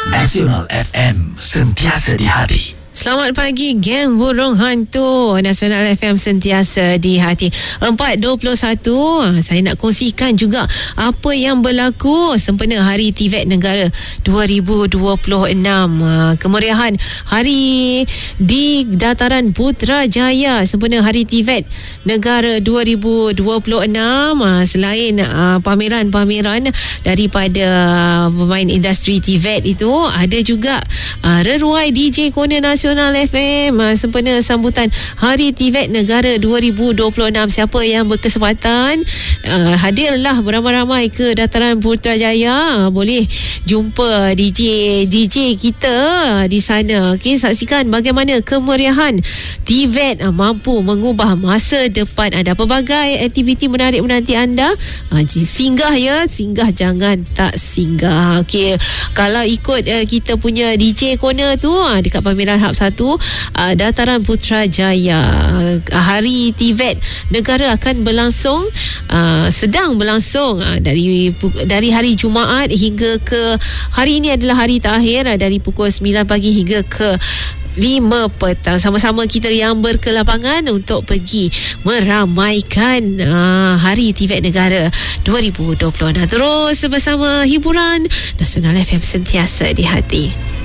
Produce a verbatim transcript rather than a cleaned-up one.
Nasional F M, sentiasa di hati. Selamat pagi, geng burung hantu. Nasional F M sentiasa di hati. empat dua puluh satu. Saya nak kongsikan juga apa yang berlaku sempena Hari T V E T Negara dua ribu dua puluh enam. Kemeriahan hari di Dataran Putrajaya sempena Hari T V E T Negara dua ribu dua puluh enam. Selain pameran-pameran daripada pemain industri T V E T itu, ada juga reruai D J Corner Nasional F M sempena sambutan Hari T V E T Negara dua ribu dua puluh enam. Siapa yang berkesempatan uh, hadirlah beramai-ramai ke Dataran Putrajaya, boleh jumpa D J D J kita di sana. Okey, saksikan bagaimana kemeriahan T V E T uh, mampu mengubah masa depan anda. Pelbagai aktiviti menarik menanti anda. Uh, singgah ya, singgah jangan tak singgah. Okey, kalau ikut uh, kita punya D J Corner tu uh, dekat pameran Hub satu uh, Dataran Putrajaya, uh, Hari T V E T Negara akan berlangsung, uh, sedang berlangsung uh, dari dari hari Jumaat hingga ke hari ini adalah hari terakhir, uh, dari pukul sembilan pagi hingga ke lima petang. Sama-sama kita yang berkelapangan untuk pergi meramaikan uh, Hari T V E T Negara dua ribu dua puluh enam. Terus bersama hiburan Nasional F M sentiasa di hati.